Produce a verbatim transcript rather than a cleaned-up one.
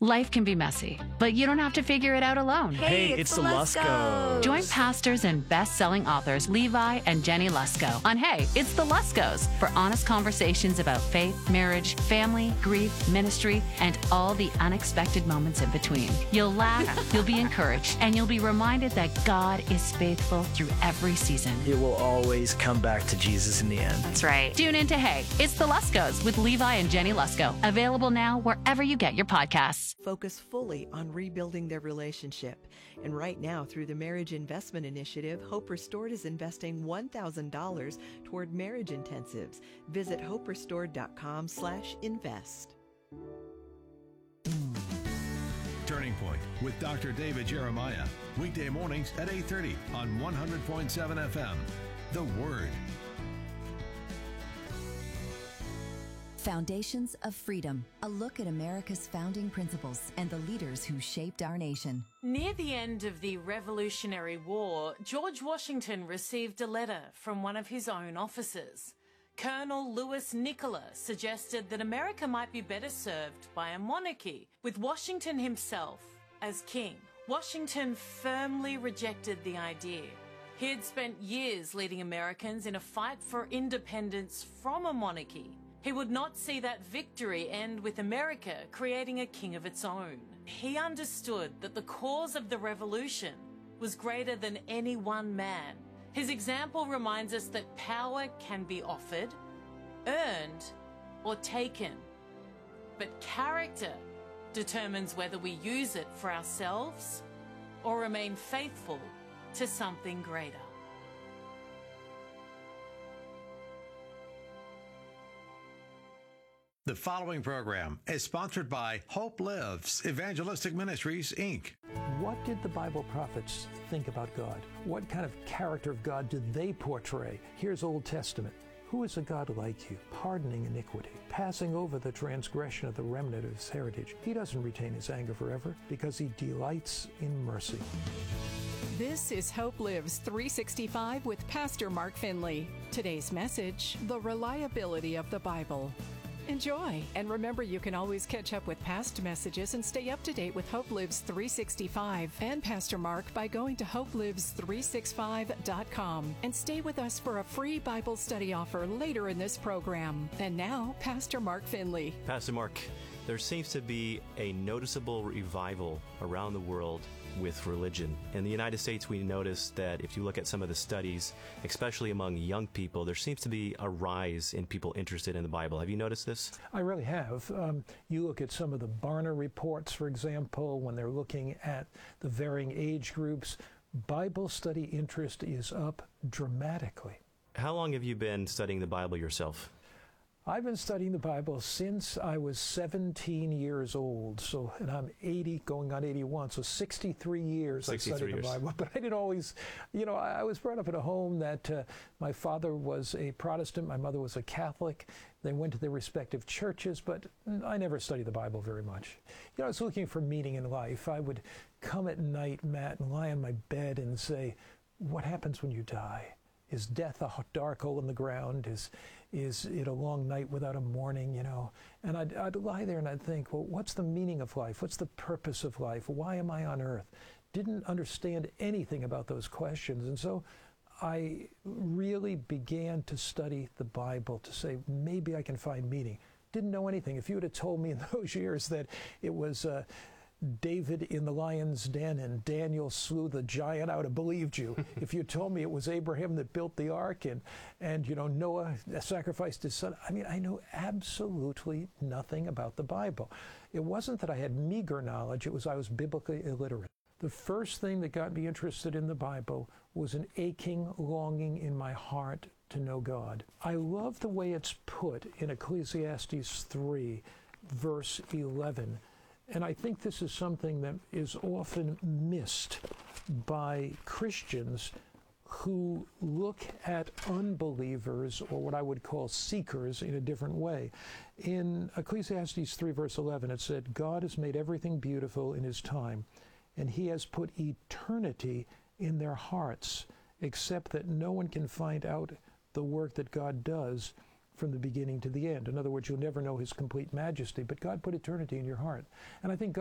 Life can be messy, but you don't have to figure it out alone. Hey, Hey, it's, it's the the Luskos. Join pastors and best-selling authors Levi and Jenny Lusko on Hey, It's the Luskos for honest conversations about faith, marriage, family, grief, ministry, and all the unexpected moments in between. You'll laugh, you'll be encouraged, and you'll be reminded that God is faithful through every season. It will always come back to Jesus in the end. That's right. Tune in to Hey, It's the Luskos with Levi and Jenny Lusko. Available now wherever you get your podcasts. Focus fully on rebuilding their relationship. And right now, through the Marriage Investment Initiative, Hope Restored is investing one thousand dollars toward marriage intensives. Visit hope restored dot com slash invest. Turning Point with Doctor David Jeremiah. Weekday mornings at eight thirty on one hundred point seven F M. The Word. Foundations of Freedom, a look at America's founding principles and the leaders who shaped our nation. Near the end of the Revolutionary War, George Washington received a letter from one of his own officers. Colonel Louis Nicola suggested that America might be better served by a monarchy, with Washington himself as king. Washington firmly rejected the idea. He had spent years leading Americans in a fight for independence from a monarchy. He would not see that victory end with America creating a king of its own. He understood that the cause of the revolution was greater than any one man. His example reminds us that power can be offered, earned, or taken. But character determines whether we use it for ourselves or remain faithful to something greater. The following program is sponsored by Hope Lives Evangelistic Ministries, Incorporated. What did the Bible prophets think about God? What kind of character of God did they portray? Here's Old Testament. Who is a God like you, pardoning iniquity, passing over the transgression of the remnant of his heritage? He doesn't retain his anger forever because he delights in mercy. This is Hope Lives three sixty-five with Pastor Mark Finley. Today's message, the reliability of the Bible. Enjoy, and remember you can always catch up with past messages and stay up to date with Hope Lives three sixty-five and Pastor Mark by going to hope lives three sixty-five dot com and stay with us for a free Bible study offer later in this program. And now, Pastor Mark Finley. Pastor Mark, there seems to be a noticeable revival around the world with religion. In the United States, we notice that if you look at some of the studies, especially among young people, there seems to be a rise in people interested in the Bible. Have you noticed this? I really have. Um, you look at some of the Barna reports, for example, when they're looking at the varying age groups, Bible study interest is up dramatically. How long have you been studying the Bible yourself? I've been studying the Bible since I was seventeen years old, so, and I'm eighty, going on eighty-one, so sixty-three years I've studied years. the Bible. But I didn't always, you know, I, I was brought up in a home that uh, my father was a Protestant, my mother was a Catholic. They went to their respective churches, but I never studied the Bible very much. You know, I was looking for meaning in life. I would come at night, Matt, and lie on my bed and say, what happens when you die? Is death a dark hole in the ground? Is is it a long night without a morning, you know? And I'd, I'd lie there and I'd think, well, what's the meaning of life? What's the purpose of life? Why am I on earth? Didn't understand anything about those questions. And so I really began to study the Bible to say, maybe I can find meaning. Didn't know anything. If you would have told me in those years that it was uh, David in the lion's den and Daniel slew the giant, I would have believed you. If you told me it was Abraham that built the ark and, and you know, Noah sacrificed his son, I mean, I know absolutely nothing about the Bible. It wasn't that I had meager knowledge, it was I was biblically illiterate. The first thing that got me interested in the Bible was an aching longing in my heart to know God. I love the way it's put in Ecclesiastes three, verse eleven. And I think this is something that is often missed by Christians who look at unbelievers, or what I would call seekers, in a different way. In Ecclesiastes three, verse eleven, it said, God has made everything beautiful in his time, and he has put eternity in their hearts, except that no one can find out the work that God does from the beginning to the end. In other words, you'll never know his complete majesty, but God put eternity in your heart. And I think God